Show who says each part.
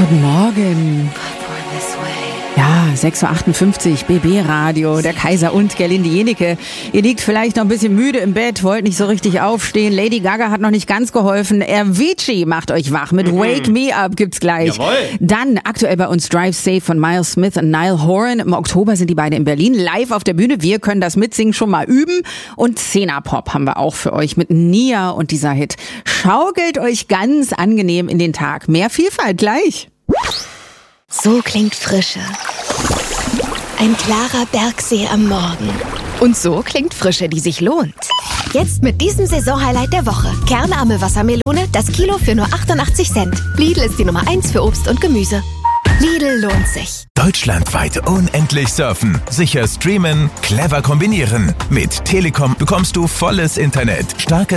Speaker 1: Guten Morgen. Ja, 6.58 Uhr, BB-Radio, der Kaiser und Gerlinde Jenike. Ihr liegt vielleicht noch ein bisschen müde im Bett, wollt nicht so richtig aufstehen. Lady Gaga hat noch nicht ganz geholfen. Avicii macht euch wach. Mit Wake Me Up gibt's gleich.
Speaker 2: Jawohl.
Speaker 1: Dann aktuell bei uns Drive Safe von Miles Smith und Niall Horan. Im Oktober sind die beiden in Berlin live auf der Bühne. Wir können das Mitsingen schon mal üben. Und Szenapop haben wir auch für euch mit Nia und dieser Hit. Schaukelt euch ganz angenehm in den Tag. Mehr Vielfalt gleich.
Speaker 3: So klingt Frische. Ein klarer Bergsee am Morgen. Und so klingt Frische, die sich lohnt. Jetzt mit diesem Saisonhighlight der Woche. Kernarme Wassermelone, das Kilo für nur 88 Cent. Lidl ist die Nummer 1 für Obst und Gemüse. Lidl lohnt sich.
Speaker 4: Deutschlandweit unendlich surfen, sicher streamen, clever kombinieren. Mit Telekom bekommst du volles Internet, starke